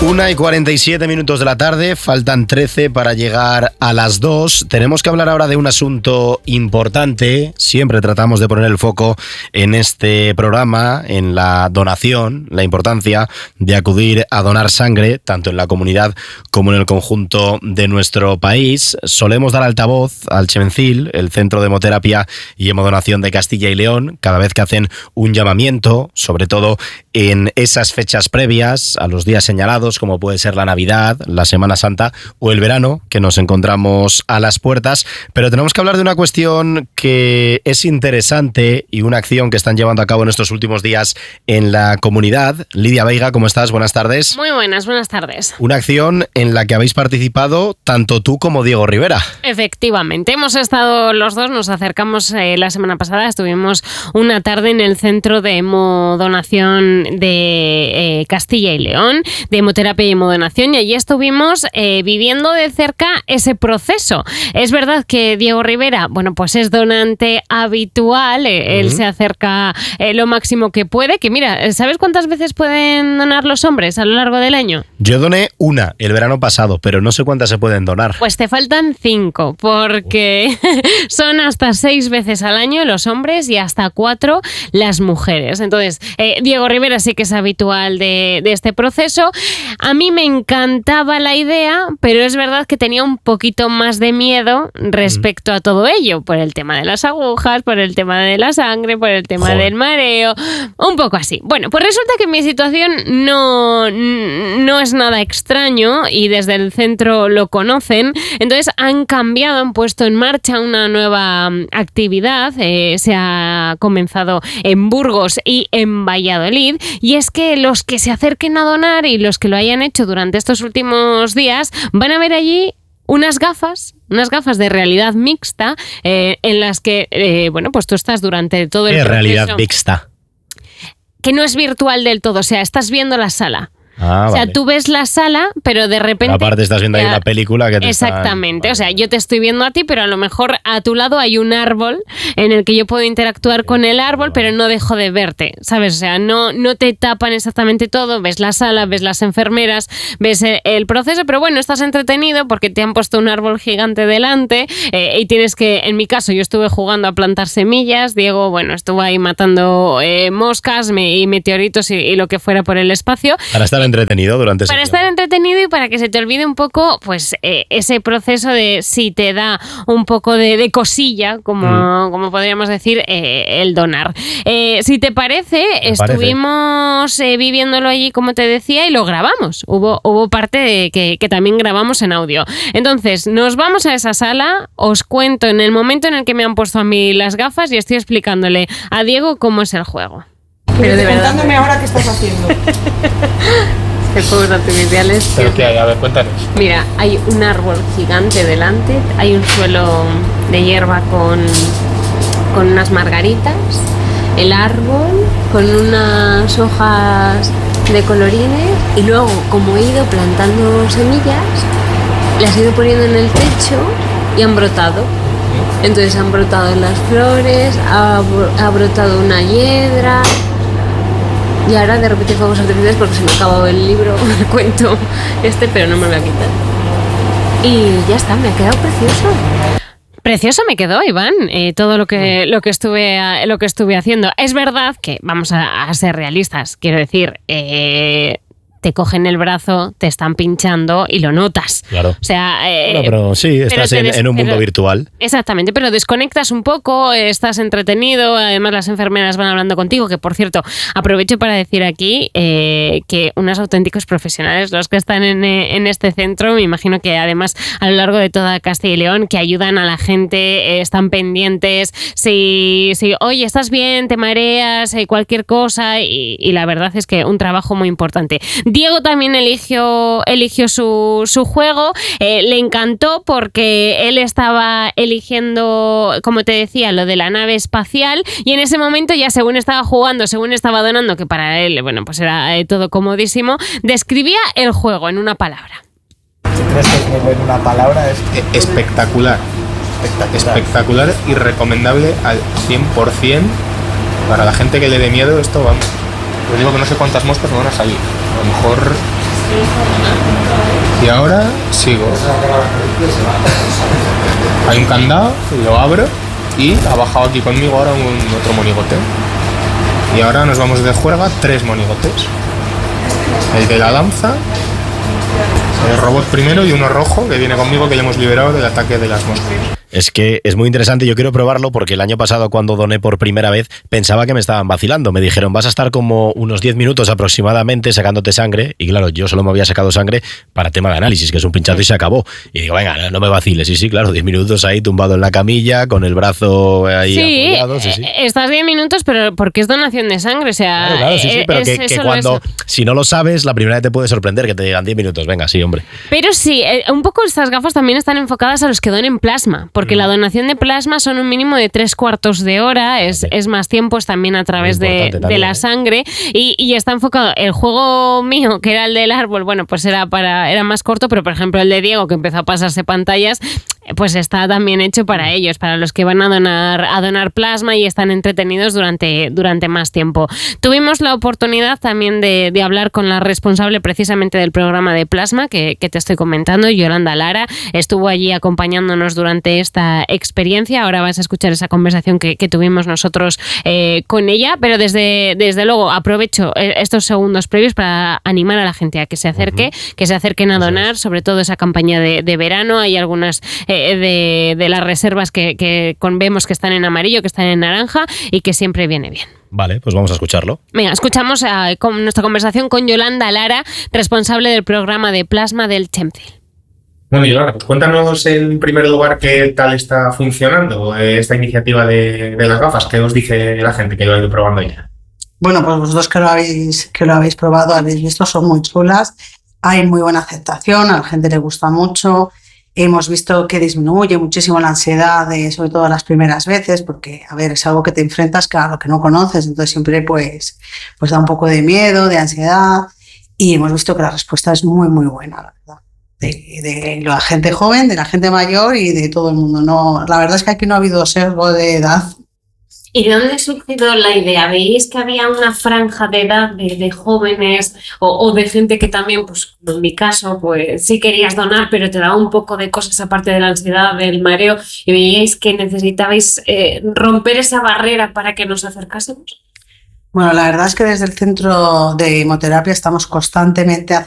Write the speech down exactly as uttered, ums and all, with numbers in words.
una y cuarenta y siete minutos de la tarde, faltan trece para llegar a las dos. Tenemos que hablar ahora de un asunto importante. Siempre tratamos de poner el foco en este programa, en la donación, la importancia de acudir a donar sangre, tanto en la comunidad como en el conjunto de nuestro país. Solemos dar altavoz al Chevencil, el Centro de Hemoterapia y Hemodonación de Castilla y León, cada vez que hacen un llamamiento, sobre todo en esas fechas previas a los días señalados, como puede ser la Navidad, la Semana Santa o el verano, que nos encontramos a las puertas. Pero tenemos que hablar de una cuestión que es interesante y una acción que están llevando a cabo en estos últimos días en la comunidad. Lidia Veiga, ¿cómo estás? Buenas tardes. Muy buenas, buenas tardes. Una acción en la que habéis participado tanto tú como Diego Rivera. Efectivamente, hemos estado los dos, nos acercamos eh, la semana pasada, estuvimos una tarde en el Centro de Hemodonación de eh, Castilla y León, de hemoterapia y hemodonación, y allí estuvimos eh, viviendo de cerca ese proceso. Es verdad que Diego Rivera, bueno, pues es donante habitual, eh, uh-huh. Él se acerca eh, lo máximo que puede, que mira, ¿sabes cuántas veces pueden donar los hombres a lo largo del año? Yo doné una el verano pasado, pero no sé cuántas se pueden donar. Pues te faltan cinco, porque uh. son hasta seis veces al año los hombres y hasta cuatro las mujeres. Entonces, eh, Diego Rivera sí que es habitual de, de este proceso. A mí me encantaba la idea, pero es verdad que tenía un poquito más de miedo respecto a todo ello, por el tema de las agujas, por el tema de la sangre, por el tema Joder. del mareo, un poco así. Bueno, pues resulta que mi situación no, no es nada extraño y desde el centro lo conocen, entonces han cambiado, han puesto en marcha una nueva actividad, eh, se ha comenzado en Burgos y en Valladolid, y es que los que se acerquen a donar y los que lo hayan hecho durante estos últimos días van a ver allí unas gafas, unas gafas de realidad mixta eh, en las que, eh, bueno, pues tú estás durante todo el ¿Qué proceso. Realidad mixta? Que no es virtual del todo, o sea, estás viendo la sala. Ah, o sea, vale. tú ves la sala, pero de repente... Pero aparte estás viendo ahí una película que te Exactamente, están... o sea, yo te estoy viendo a ti, pero a lo mejor a tu lado hay un árbol en el que yo puedo interactuar con el árbol, pero no dejo de verte, ¿sabes? O sea, no, no te tapan exactamente todo, ves la sala, ves las enfermeras, ves el, el proceso, pero bueno, estás entretenido porque te han puesto un árbol gigante delante eh, y tienes que, en mi caso, yo estuve jugando a plantar semillas, Diego, bueno, estuvo ahí matando eh, moscas me, y meteoritos y, y lo que fuera por el espacio. Para estar entretenido durante ese Para tiempo. estar entretenido y para que se te olvide un poco, pues, eh, ese proceso de si te da un poco de, de cosilla, como, mm. como podríamos decir, eh, el donar. Eh, si te parece, Me estuvimos parece. Eh, viviéndolo allí, como te decía, y lo grabamos. Hubo, hubo parte de que, que también grabamos en audio. Entonces, nos vamos a esa sala, os cuento en el momento en el que me han puesto a mí las gafas y estoy explicándole a Diego cómo es el juego. Pero de contándome ahora qué estás haciendo. Que fuegos artificiales. ¿Pero qué hay? A ver, cuéntanos. Mira, hay un árbol gigante delante, hay un suelo de hierba con, con unas margaritas, el árbol con unas hojas de colorines y luego, como he ido plantando semillas, las he ido poniendo en el techo y han brotado. Entonces han brotado las flores, ha, ha brotado una hiedra. Y ahora de repente fuegos artificiales porque se me ha acabado el libro, el cuento este, pero no me lo voy a quitar. Y ya está, me ha quedado precioso. Precioso me quedó, Iván, eh, todo lo que, lo, que estuve, lo que estuve haciendo. Es verdad que, vamos a, a ser realistas, quiero decir... Eh, te cogen el brazo, te están pinchando y lo notas. Claro. O sea, eh, bueno, pero sí, estás pero en, des- en un mundo pero, virtual. Exactamente, pero desconectas un poco, estás entretenido, además las enfermeras van hablando contigo, que por cierto, aprovecho para decir aquí eh, que unos auténticos profesionales, los que están en, en este centro, me imagino que además a lo largo de toda Castilla y León, que ayudan a la gente, eh, están pendientes, si, si, oye, estás bien, te mareas, eh, cualquier cosa, y, y la verdad es que un trabajo muy importante. Diego también eligió, eligió su, su juego, eh, le encantó porque él estaba eligiendo, como te decía, lo de la nave espacial y en ese momento ya según estaba jugando, según estaba donando, que para él, bueno, pues era eh, todo comodísimo, describía el juego en una palabra. Si tienes que escribirlo en una palabra es espectacular. Espectacular. Espectacular y recomendable al cien por ciento para la gente que le dé miedo esto, vamos. Yo digo que no sé cuántas moscas me van a salir. A lo mejor Y ahora sigo. Hay un candado, lo abro y ha bajado aquí conmigo ahora un otro monigote. Y ahora nos vamos de juerga tres monigotes. El de la lanza, el robot primero y uno rojo que viene conmigo que ya hemos liberado del ataque de las moscas. Es que es muy interesante, yo quiero probarlo porque el año pasado cuando doné por primera vez pensaba que me estaban vacilando, me dijeron vas a estar como unos diez minutos aproximadamente sacándote sangre y claro, yo solo me había sacado sangre para tema de análisis, que es un pinchazo y se acabó. Y digo, venga, no me vaciles, sí, sí, claro, diez minutos ahí tumbado en la camilla con el brazo ahí sí, apoyado. Sí, sí, estás diez minutos pero porque es donación de sangre, o sea... Claro, claro, sí, sí, pero es, que, que cuando, si no lo sabes, la primera vez te puede sorprender que te digan diez minutos, venga, sí, hombre. Pero sí, un poco estas gafas también están enfocadas a los que donen plasma, porque mm. la donación de plasma son un mínimo de tres cuartos de hora, es, sí. es más tiempo, es también a través de, también, de la ¿eh? sangre y, y está enfocado. El juego mío, que era el del árbol, bueno, pues era para era más corto, pero por ejemplo el de Diego, que empezó a pasarse pantallas, pues está también hecho para ellos, para los que van a donar, a donar plasma y están entretenidos durante, durante más tiempo. Tuvimos la oportunidad también de, de hablar con la responsable precisamente del programa de plasma que, que te estoy comentando, Yolanda Lara, estuvo allí acompañándonos durante esta experiencia. Ahora vas a escuchar esa conversación que, que tuvimos nosotros eh, con ella, pero desde, desde luego aprovecho estos segundos previos para animar a la gente a que se acerque, uh-huh. que se acerquen a donar, sobre todo esa campaña de, de verano. Hay algunas eh, de, de las reservas que, que con, vemos que están en amarillo, que están en naranja y que siempre viene bien. Vale, pues vamos a escucharlo. Venga, escuchamos a, con nuestra conversación con Yolanda Lara, responsable del programa de plasma del Chemcil. Bueno, Yolanda, pues cuéntanos en primer lugar qué tal está funcionando esta iniciativa de, de las gafas. ¿Qué os dice la gente que lo ha ido probando ya? Bueno, pues vosotros que lo habéis, que lo habéis probado, habéis visto, son muy chulas. Hay muy buena aceptación, a la gente le gusta mucho. Hemos visto que disminuye muchísimo la ansiedad, de, sobre todo las primeras veces, porque, a ver, es algo que te enfrentas a lo que no conoces, entonces siempre pues, pues da un poco de miedo, de ansiedad, y hemos visto que la respuesta es muy, muy buena, la verdad. De, de la gente joven, de la gente mayor y de todo el mundo. No, la verdad es que aquí no ha habido sesgo de edad. ¿Y de dónde ha surgido la idea? ¿Veis que había una franja de edad de, de jóvenes o, o de gente que también, pues como en mi caso, pues sí querías donar, pero te daba un poco de cosas aparte de la ansiedad, del mareo, y veíais que necesitabais eh, romper esa barrera para que nos acercásemos? Bueno, la verdad es que desde el Centro de Hemoterapia estamos constantemente